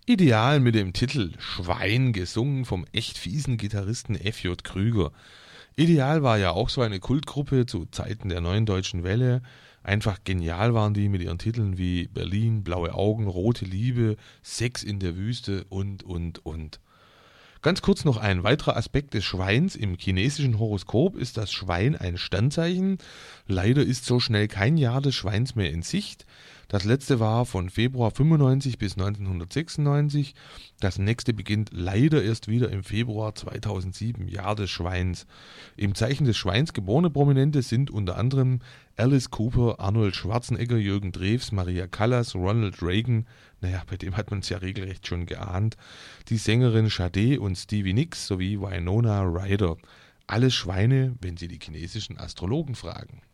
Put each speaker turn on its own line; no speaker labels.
Ideal mit dem Titel Schwein, gesungen vom echt fiesen Gitarristen F.J. Krüger. Ideal war ja auch so eine Kultgruppe zu Zeiten der Neuen Deutschen Welle. Einfach genial waren die mit ihren Titeln wie Berlin, Blaue Augen, Rote Liebe, Sex in der Wüste und. Ganz kurz noch ein weiterer Aspekt des Schweins. Im chinesischen Horoskop ist das Schwein ein Sternzeichen. Leider ist so schnell kein Jahr des Schweins mehr in Sicht. Das letzte war von Februar 95 bis 1996. Das nächste beginnt leider erst wieder im Februar 2007, Jahr des Schweins. Im Zeichen des Schweins geborene Prominente sind unter anderem Alice Cooper, Arnold Schwarzenegger, Jürgen Drews, Maria Callas, Ronald Reagan, naja, bei dem hat man es ja regelrecht schon geahnt, die Sängerin Sade und Stevie Nicks sowie Winona Ryder. Alles Schweine, wenn Sie die chinesischen Astrologen fragen.